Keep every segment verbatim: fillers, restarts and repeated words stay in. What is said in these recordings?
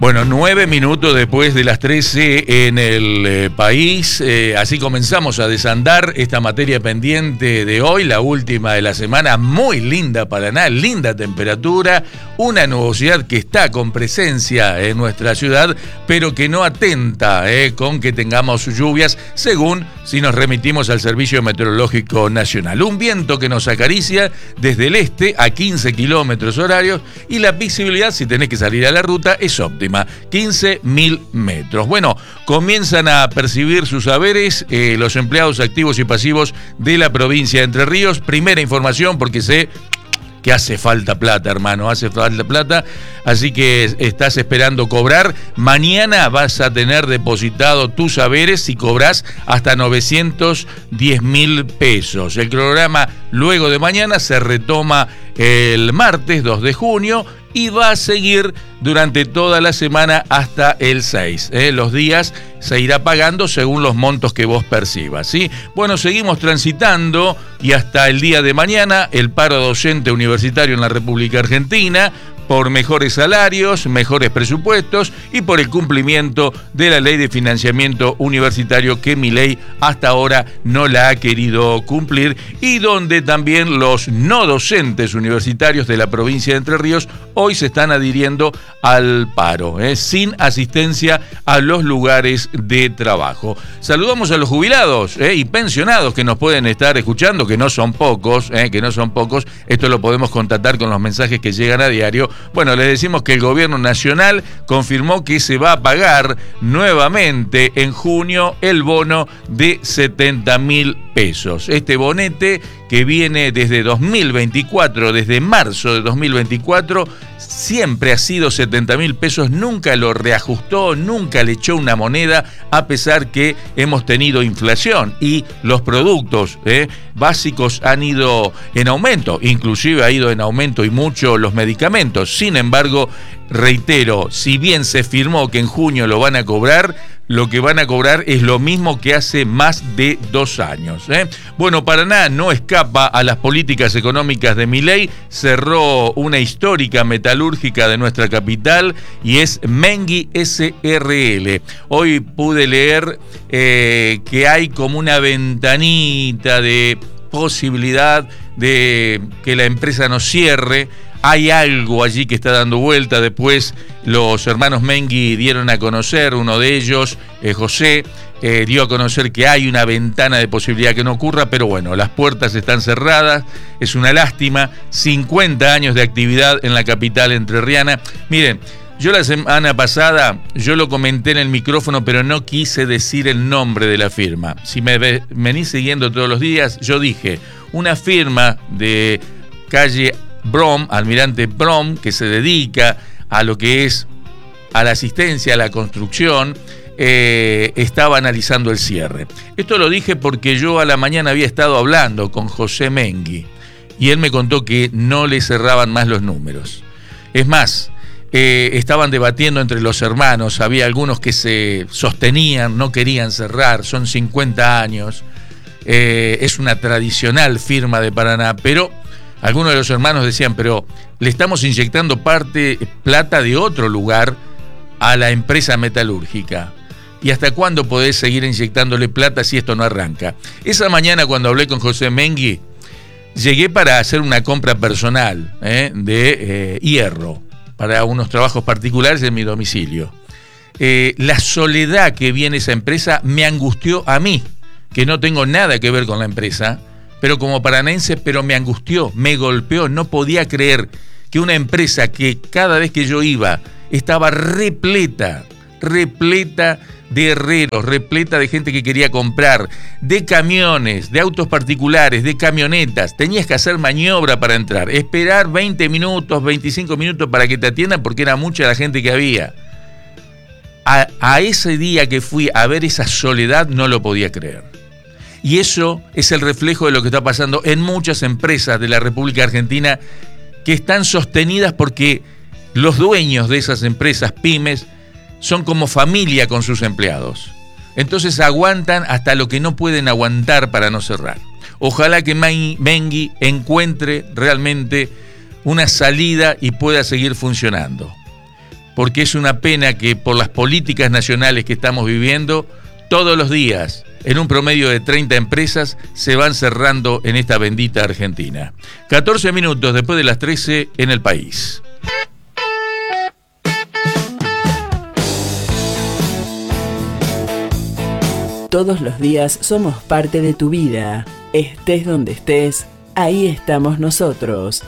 Bueno, nueve minutos después de las trece en el eh, país, eh, así comenzamos a desandar esta materia pendiente de hoy, la última de la semana, muy linda Paraná, linda temperatura, una nubosidad que está con presencia en nuestra ciudad, pero que no atenta eh, con que tengamos lluvias, según si nos remitimos al Servicio Meteorológico Nacional. Un viento que nos acaricia desde el este a quince kilómetros horarios y la visibilidad, si tenés que salir a la ruta, es óptima. quince mil metros. Bueno, comienzan a percibir sus haberes eh, los empleados activos y pasivos de la provincia de Entre Ríos. Primera información, porque sé que hace falta plata, hermano, hace falta plata, así que estás esperando cobrar. Mañana vas a tener depositado tus haberes si cobras hasta novecientos diez mil pesos. El programa luego de mañana se retoma el martes dos de junio y va a seguir durante toda la semana hasta el seis. ¿eh? Los días se irá pagando según los montos que vos percibas, ¿sí? Bueno, seguimos transitando y hasta el día de mañana el paro docente universitario en la República Argentina, por mejores salarios, mejores presupuestos y por el cumplimiento de la ley de financiamiento universitario que Milei hasta ahora no la ha querido cumplir, y donde también los no docentes universitarios de la provincia de Entre Ríos hoy se están adhiriendo al paro, ¿eh? sin asistencia a los lugares de trabajo. Saludamos a los jubilados ¿eh? y pensionados que nos pueden estar escuchando, que no son pocos, ¿eh? que no son pocos. Esto lo podemos constatar con los mensajes que llegan a diario. Bueno, les decimos que el gobierno nacional confirmó que se va a pagar nuevamente en junio el bono de setenta mil pesos. Este bonete que viene desde dos mil veinticuatro, desde marzo de dos mil veinticuatro, siempre ha sido setenta mil pesos, nunca lo reajustó, nunca le echó una moneda, a pesar que hemos tenido inflación y los productos eh, básicos han ido en aumento, inclusive ha ido en aumento y mucho los medicamentos. Sin embargo, reitero, si bien se firmó que en junio lo van a cobrar, lo que van a cobrar es lo mismo que hace más de dos años. ¿eh? Bueno, Paraná no escapa a las políticas económicas de Milei. Cerró una histórica metalúrgica de nuestra capital y es Mengui S R L. Hoy pude leer eh, que hay como una ventanita de posibilidad de que la empresa no cierre. Hay algo allí que está dando vuelta. Después los hermanos Mengui dieron a conocer, uno de ellos, eh, José, eh, dio a conocer que hay una ventana de posibilidad que no ocurra, pero bueno, las puertas están cerradas, es una lástima. cincuenta años de actividad en la capital entrerriana. Miren, yo la semana pasada, yo lo comenté en el micrófono, pero no quise decir el nombre de la firma. Si me ve, venís siguiendo todos los días, yo dije, una firma de calle Brom, Almirante Brom, que se dedica a lo que es a la asistencia, a la construcción, eh, estaba analizando el cierre. Esto lo dije porque yo a la mañana había estado hablando con José Mengui y él me contó que no le cerraban más los números. Es más, eh, estaban debatiendo entre los hermanos, había algunos que se sostenían, no querían cerrar, son cincuenta años, eh, es una tradicional firma de Paraná, pero algunos de los hermanos decían, pero le estamos inyectando parte, plata de otro lugar a la empresa metalúrgica. ¿Y hasta cuándo podés seguir inyectándole plata si esto no arranca? Esa mañana cuando hablé con José Mengui, llegué para hacer una compra personal ¿eh? de eh, hierro para unos trabajos particulares en mi domicilio. Eh, la soledad que viene esa empresa me angustió a mí, que no tengo nada que ver con la empresa, pero como paranaense, pero me angustió, me golpeó. No podía creer que una empresa que cada vez que yo iba estaba repleta, repleta de herreros, repleta de gente que quería comprar, de camiones, de autos particulares, de camionetas. Tenías que hacer maniobra para entrar, esperar veinte minutos, veinticinco minutos para que te atiendan porque era mucha la gente que había. A, a ese día que fui a ver esa soledad no lo podía creer. Y eso es el reflejo de lo que está pasando en muchas empresas de la República Argentina que están sostenidas porque los dueños de esas empresas pymes son como familia con sus empleados. Entonces aguantan hasta lo que no pueden aguantar para no cerrar. Ojalá que Mengui encuentre realmente una salida y pueda seguir funcionando. porque es una pena que por las políticas nacionales que estamos viviendo, todos los días, en un promedio de treinta empresas, se van cerrando en esta bendita Argentina. catorce minutos después de las trece en el país. Todos los días somos parte de tu vida. Estés donde estés, ahí estamos nosotros.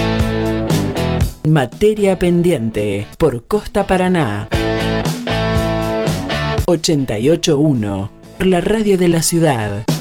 Materia pendiente por Costa Paraná. ochenta y ocho punto uno, la radio de la ciudad.